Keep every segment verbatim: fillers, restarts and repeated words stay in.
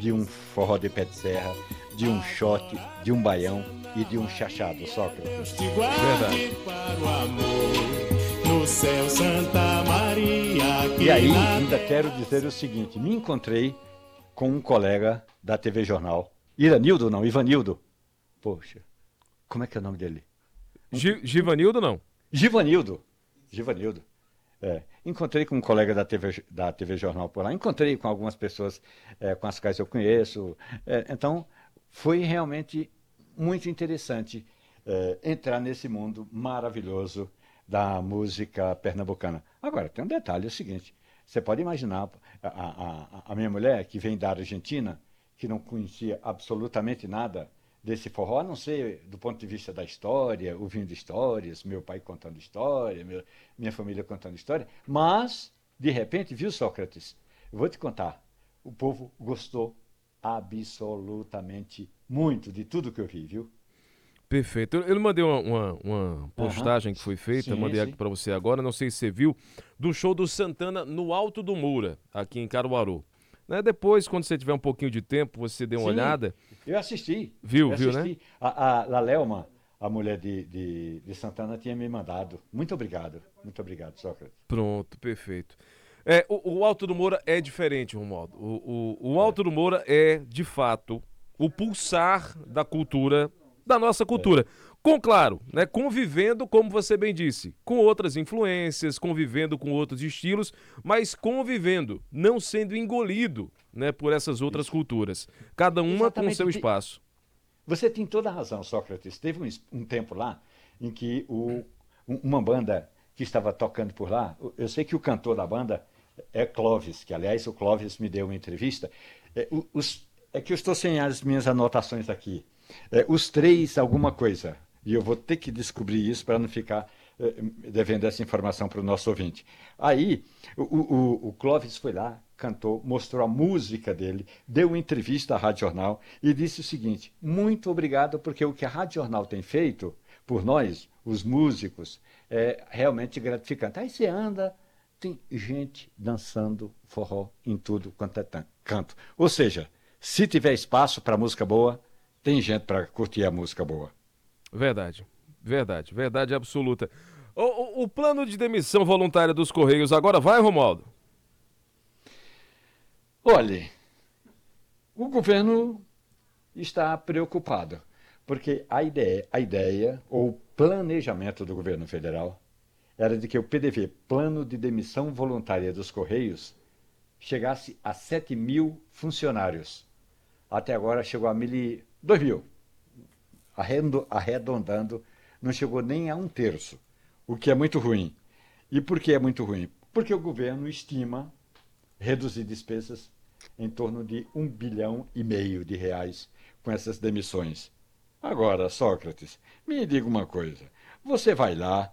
de um forró de pé de serra, de um shot, de um baião e de um chachado, Sócrates. Verdade. No céu, Santa Maria. E aí, ainda quero dizer o seguinte, me encontrei com um colega da T V Jornal, Iranildo não, Ivanildo. Poxa, como é que é o nome dele? Gi- Givanildo, não? Givanildo. Givanildo. É, encontrei com um colega da T V, da T V Jornal por lá, encontrei com algumas pessoas é, com as quais eu conheço. É, então, foi realmente muito interessante é, entrar nesse mundo maravilhoso da música pernambucana. Agora, tem um detalhe, é o seguinte, você pode imaginar a, a, a minha mulher, que vem da Argentina, que não conhecia absolutamente nada desse forró, a não ser do ponto de vista da história, ouvindo histórias, meu pai contando história, meu, minha família contando história, mas, de repente, viu, Sócrates? Eu vou te contar, o povo gostou absolutamente muito de tudo que eu vi, viu? Perfeito. Eu, eu mandei uma, uma, uma Aham. postagem que foi feita, Sim, mandei aqui sim. para você agora, não sei se você viu, do show do Santana no Alto do Moura, aqui em Caruaru. Né, depois, quando você tiver um pouquinho de tempo, você dê uma Sim, olhada. eu assisti. Viu, Eu viu, né? assisti. A, a Lalelma, a mulher de, de, de Santana, tinha me mandado. Muito obrigado. Muito obrigado, Sócrates. Pronto, perfeito. É, o, o Alto do Moura é diferente, Romualdo. O, o, o É, Alto do Moura é, de fato, o pulsar da cultura, da nossa é. cultura. Com, claro, né, convivendo, como você bem disse, com outras influências, convivendo com outros estilos, mas convivendo, não sendo engolido, né, por essas outras Isso. culturas. Cada uma com o Exatamente. seu Ti- espaço. Você tem toda a razão, Sócrates. Teve um, es- um tempo lá em que o, um- uma banda que estava tocando por lá, eu eu sei que o cantor da banda é Clóvis, que aliás o Clóvis me deu uma entrevista. É, o- os- é que eu estou sem as minhas anotações aqui. É, os três, alguma coisa. E eu vou ter que descobrir isso para não ficar eh, devendo essa informação para o nosso ouvinte. Aí, o, o, o Clóvis foi lá, cantou, mostrou a música dele, deu uma entrevista à Rádio Jornal e disse o seguinte: muito obrigado, porque o que a Rádio Jornal tem feito por nós, os músicos, é realmente gratificante. Aí você anda, tem gente dançando forró em tudo quanto é tan- canto. Ou seja, se tiver espaço para música boa, tem gente para curtir a música boa. Verdade, verdade, verdade absoluta. O, o, o plano de demissão voluntária dos Correios agora vai, Romualdo? Olhe, o governo está preocupado, porque a ideia, a ideia ou o planejamento do governo federal era de que o P D V, Plano de Demissão Voluntária dos Correios, chegasse a sete mil funcionários. Até agora chegou a mil e dois mil. Arredo- arredondando, não chegou nem a um terço, o que é muito ruim. E por que é muito ruim? Porque o governo estima reduzir despesas em torno de um bilhão e meio de reais com essas demissões. Agora, Sócrates, me diga uma coisa. Você vai lá,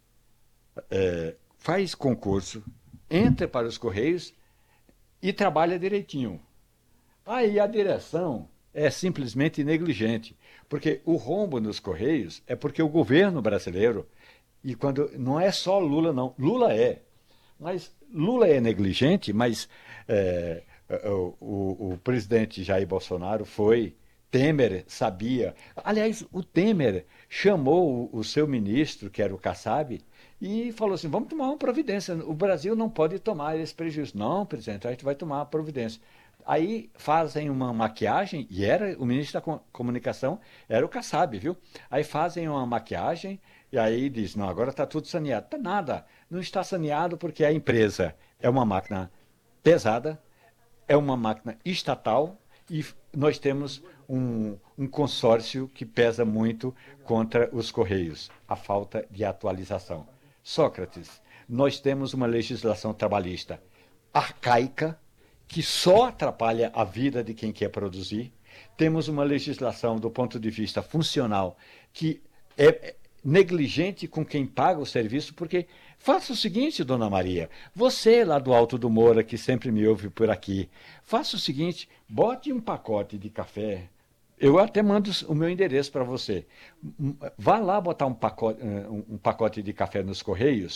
é, faz concurso, entra para os Correios e trabalha direitinho. Aí a direção é simplesmente negligente, porque o rombo nos Correios é porque o governo brasileiro, e quando não é só Lula não, Lula é, mas Lula é negligente, mas é, o, o, o presidente Jair Bolsonaro foi, Temer sabia. Aliás, o Temer chamou o, o seu ministro, que era o Kassab, e falou assim: vamos tomar uma providência. O Brasil não pode tomar esse prejuízo. Não, presidente, a gente vai tomar uma providência. Aí fazem uma maquiagem, e era o ministro da Co- comunicação, era o Kassab, viu? Aí fazem uma maquiagem, e aí diz: não, agora está tudo saneado. Tá nada, não está saneado porque a empresa é uma máquina pesada, é uma máquina estatal e nós temos um, um consórcio que pesa muito contra os Correios, a falta de atualização. Sócrates, nós temos uma legislação trabalhista arcaica, que só atrapalha a vida de quem quer produzir. Temos uma legislação do ponto de vista funcional que é negligente com quem paga o serviço, porque faça o seguinte, dona Maria, você lá do Alto do Moura, que sempre me ouve por aqui, faça o seguinte, bote um pacote de café, eu até mando o meu endereço para você, vá lá botar um pacote, um pacote de café nos Correios,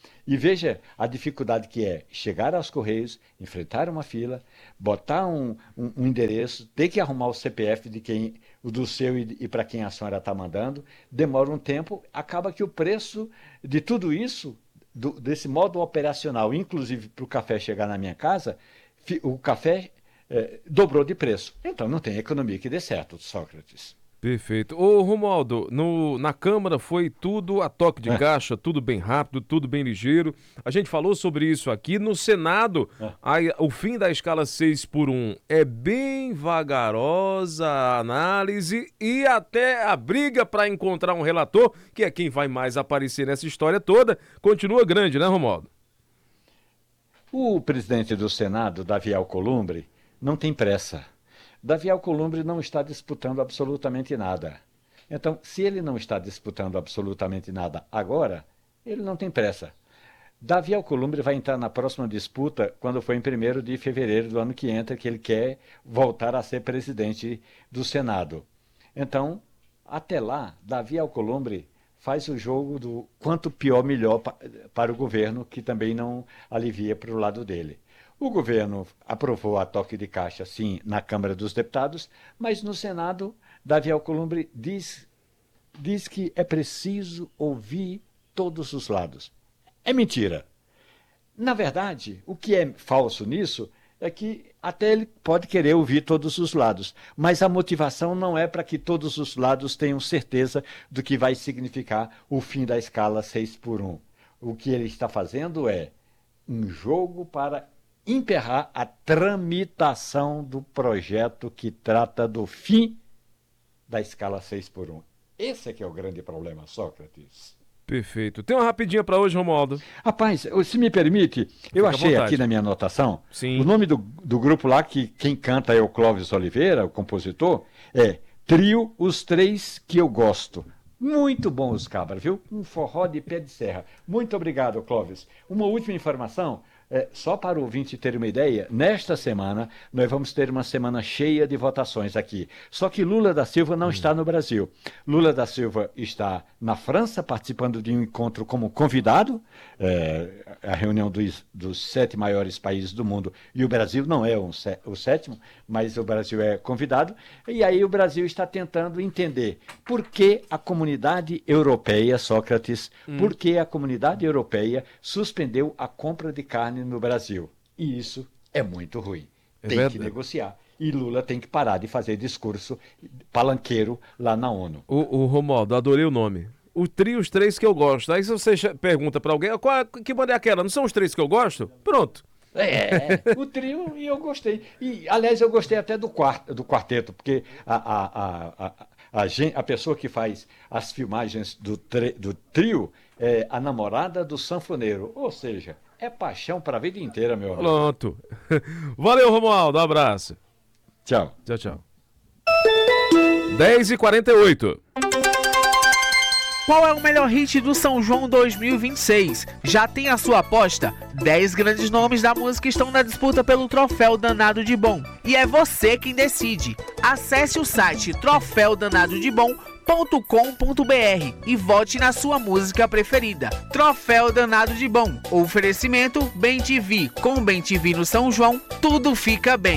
E veja a dificuldade que é chegar aos Correios, enfrentar uma fila, botar um, um, um endereço, ter que arrumar o C P F de quem, o do seu e, e para quem a senhora está mandando, demora um tempo, acaba que o preço de tudo isso, do, desse modo operacional, inclusive para o café chegar na minha casa, o café eh, dobrou de preço. Então não tem economia que dê certo, Sócrates. Perfeito. Ô, Romualdo, no, na Câmara foi tudo a toque de É. caixa, tudo bem rápido, tudo bem ligeiro. A gente falou sobre isso aqui. No Senado, É. a- o fim da escala seis por um é bem vagarosa a análise e até a briga para encontrar um relator, que é quem vai mais aparecer nessa história toda, continua grande, né, Romualdo? O presidente do Senado, Davi Alcolumbre, não tem pressa. Davi Alcolumbre não está disputando absolutamente nada. Então, se ele não está disputando absolutamente nada agora, ele não tem pressa. Davi Alcolumbre vai entrar na próxima disputa quando for em primeiro de fevereiro do ano que entra, que ele quer voltar a ser presidente do Senado. Então, até lá, Davi Alcolumbre faz o jogo do quanto pior, melhor pa- para o governo, que também não alivia para o lado dele. O governo aprovou a toque de caixa, sim, na Câmara dos Deputados, mas no Senado, Davi Alcolumbre diz, diz que é preciso ouvir todos os lados. É mentira. Na verdade, o que é falso nisso é que até ele pode querer ouvir todos os lados, mas a motivação não é para que todos os lados tenham certeza do que vai significar o fim da escala seis por um. O que ele está fazendo é um jogo para emperrar a tramitação do projeto que trata do fim da escala seis por um. Esse é que é o grande problema, Sócrates. Perfeito. Tem uma rapidinha para hoje, Romualdo. Rapaz, se me permite, eu à achei vontade. aqui na minha anotação, Sim. o nome do, do grupo lá, que quem canta é o Clóvis Oliveira, o compositor, é Trio Os Três Que Eu Gosto. Muito bom os cabras, viu? Um forró de pé de serra. Muito obrigado, Clóvis. Uma última informação, é, só para o ouvinte ter uma ideia, nesta semana nós vamos ter uma semana cheia de votações aqui. Só que Lula da Silva não está no Brasil. Lula da Silva está na França, participando de um encontro como convidado, é, a reunião dos, dos sete maiores países do mundo, e o Brasil não é um sé- o sétimo, mas o Brasil é convidado, e aí o Brasil está tentando entender por que a comunidade europeia, Sócrates, por que a comunidade europeia suspendeu a compra de carne no Brasil. E isso é muito ruim. É Tem verdade. que negociar. E Lula tem que parar de fazer discurso palanqueiro lá na ONU. O, o Romualdo, adorei o nome. O trio, os três que eu gosto. Aí se você che- pergunta pra alguém, qual, é- que banda é aquela? Não são os três que eu gosto? Pronto. É, o trio, e eu gostei. E, aliás, eu gostei até do, quarto, do quarteto, porque a, a, a, a, a, gen- a pessoa que faz as filmagens do, tre- do trio é a namorada do sanfoneiro. Ou seja, é paixão para a vida inteira, meu amigo. Pronto. Valeu, Romualdo. Um abraço. Tchau. Tchau, tchau. dez e quarenta e oito. Qual é o melhor hit do São João dois mil e vinte e seis? Já tem a sua aposta? dez grandes nomes da música estão na disputa pelo Troféu Danado de Bom. E é você quem decide. Acesse o site troféu danado de bom ponto com ponto br e vote na sua música preferida. Troféu Danado de Bom. Oferecimento Bem T V. Com Bem T V no São João, tudo fica bem.